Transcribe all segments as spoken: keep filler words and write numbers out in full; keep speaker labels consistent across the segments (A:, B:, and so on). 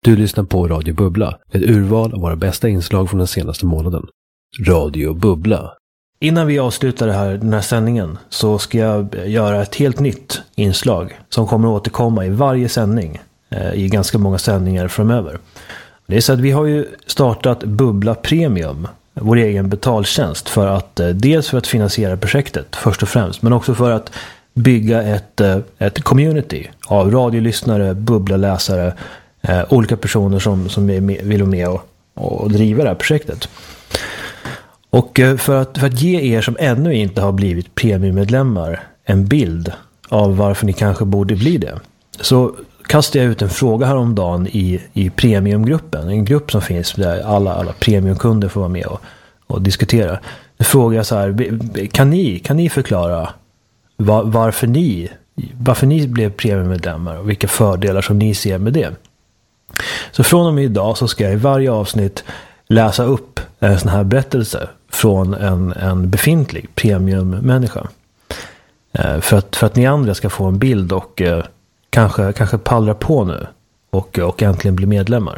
A: Du lyssnar på Radio Bubbla, ett urval av våra bästa inslag från den senaste månaden. Radio Bubbla. Innan vi avslutar det här, den här sändningen så ska jag göra ett helt nytt inslag som kommer att återkomma i varje sändning, eh, i ganska många sändningar framöver. Det är så att vi har ju startat Bubbla Premium, vår egen betaltjänst, för att eh, dels för att finansiera projektet först och främst, men också för att bygga ett, eh, ett community av radiolyssnare, bubblaläsare, eh, olika personer som, som är med, vill vara med och, och driva det här projektet. Och för att, för att ge er som ännu inte har blivit premiummedlemmar en bild av varför ni kanske borde bli det, så kastade jag ut en fråga häromdagen i, i premiumgruppen, en grupp som finns där alla, alla premiumkunder får vara med och, och diskutera. Jag frågade så här: kan ni, kan ni förklara var, varför, ni, varför ni blev premiummedlemmar och vilka fördelar som ni ser med det? Så från och med idag så ska jag i varje avsnitt läsa upp en sån här berättelse från en, en befintlig premiummänniska. Eh, för, att, för att ni andra ska få en bild och eh, kanske, kanske pallra på nu och, och äntligen bli medlemmar.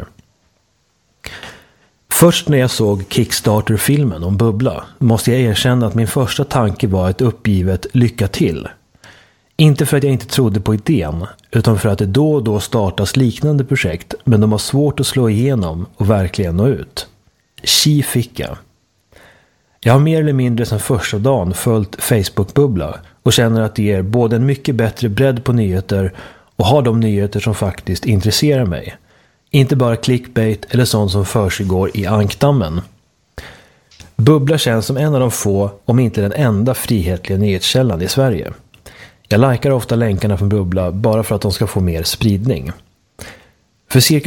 A: Först när jag såg Kickstarter-filmen om Bubbla måste jag erkänna att min första tanke var ett uppgivet lycka till. Inte för att jag inte trodde på idén, utan för att det då och då startas liknande projekt, men de har svårt att slå igenom och verkligen nå ut. Tji fick jag. Jag har mer eller mindre sedan första dagen följt Facebook-bubbla och känner att det ger både en mycket bättre bredd på nyheter och har de nyheter som faktiskt intresserar mig. Inte bara clickbait eller sånt som försiggår i ankdammen. Bubbla känns som en av de få, om inte den enda frihetliga nyhetskällan i Sverige. Jag likar ofta länkarna från Bubbla bara för att de ska få mer spridning. För cirka